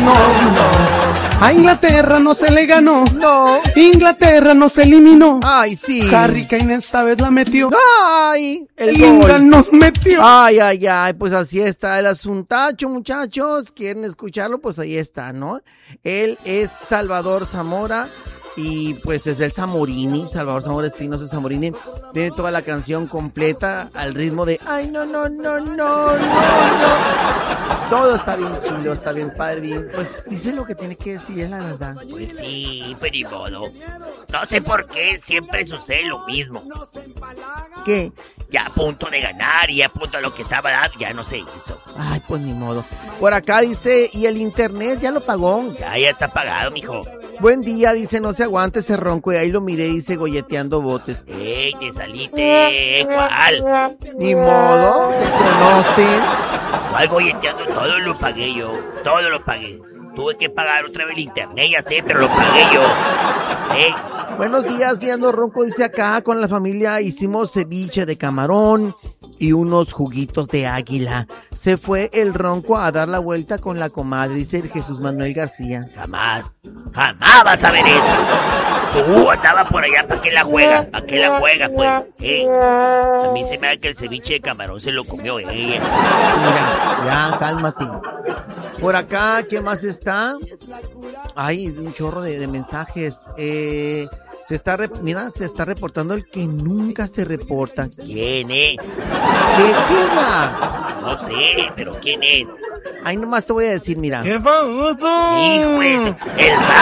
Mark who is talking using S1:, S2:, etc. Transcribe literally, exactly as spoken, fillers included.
S1: no, no. A Inglaterra no se le ganó.
S2: No.
S1: Inglaterra no se eliminó.
S2: Ay, sí.
S1: Harry Kane esta vez la metió.
S2: Ay, el
S1: England
S2: gol.
S1: nos metió.
S2: Ay, ay, ay, pues así está el asuntacho, muchachos. ¿Quieren escucharlo? Pues ahí está, ¿no? Él es Salvador Zamora. Y pues es el Zamorini, Salvador Zamora Espinosa Zamorini. Tiene toda la canción completa al ritmo de ay, no, no, no, no, no, no. Todo está bien chido, está bien padre, bien. Pues dice lo que tiene que decir, es la verdad.
S3: Pues sí, pero ni modo. No sé por qué siempre sucede lo mismo.
S2: ¿Qué?
S3: Ya a punto de ganar y a punto de lo que estaba dando, ya no se hizo.
S2: Ay, pues ni modo. Por acá dice, ¿y el internet ya lo pagó?
S3: Ya, ya está pagado, mijo.
S2: Buen día, dice, no se aguante ese ronco. Y ahí lo miré, dice, golleteando botes.
S3: ¡Ey, te saliste! ¿Cuál?
S2: Ni modo, te conocen.
S3: ¿Cuál golleteando? Todo lo pagué yo. Todo lo pagué. Tuve que pagar otra vez el internet, ya sé, pero lo pagué yo. ¿Eh?
S2: Buenos días, Leandro Ronco, dice acá, con la familia hicimos ceviche de camarón y unos juguitos de águila. Se fue el Ronco a dar la vuelta con la comadre, dice el Jesús Manuel García.
S3: Jamás, jamás vas a ver eso. Tú andabas por allá, ¿para qué la juegas? ¿Para qué la juegas, pues? ¿Eh? A mí se me da que el ceviche de camarón se lo comió ella.
S2: Mira, ya, cálmate. Por acá, ¿qué más está? Ay, un chorro de, de mensajes. Eh... Se está, rep- mira, se está reportando el que nunca se reporta.
S3: ¿Quién es?
S2: ¿Qué queda?
S3: No sé, pero ¿quién es?
S2: Ahí nomás te voy a decir, mira.
S1: ¡Qué famoso!
S3: Hijo, ese, el